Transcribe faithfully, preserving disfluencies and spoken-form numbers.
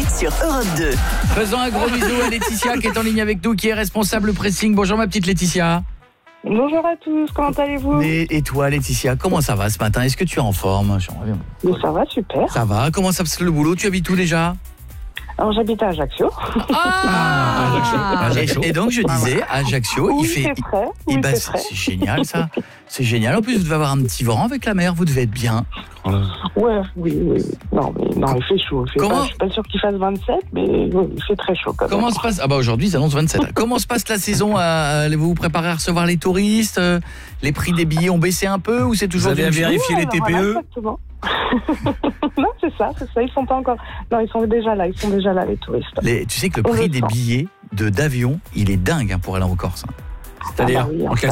sur Europe deux. Faisons un gros bisou à Laetitia qui est en ligne avec nous, qui est responsable pressing. Bonjour ma petite Laetitia. Bonjour à tous, comment allez-vous? Et, et toi Laetitia, comment ça va ce matin? Est-ce que tu es en forme? Mais ça va, super. Ça va, comment ça se passe le boulot? Tu habites où déjà? Alors j'habite à Ajaccio. Ah, Ajaccio. Et, et donc je disais, à Ajaccio, oui, il fait... c'est frais. Eh Oui, ben, c'est frais. c'est génial ça. C'est génial. En plus, vous devez avoir un petit vent avec la mer, vous devez être bien. Ouais, oui, oui. Non, mais non, il fait chaud. Il fait Comment pas, je suis pas sûre qu'il fasse vingt-sept, mais oui, il fait très chaud quand Comment même. se passe... Ah bah aujourd'hui, ils annoncent vingt-sept. Comment se passe la saison? euh, Vous vous préparez à recevoir les touristes? euh, Les prix des billets ont baissé un peu ou c'est toujours... Vous avez du- vérifié Oui, les T P E? voilà, exactement. Non, c'est ça, c'est ça. Ils sont pas encore... Non, ils sont déjà là, ils sont déjà là, les touristes. Les- Tu sais que le On prix le des sent. billets de d'avion, il est dingue hein, pour aller en Corse. hein. C'est-à-dire, Ah bah oui, en enfin,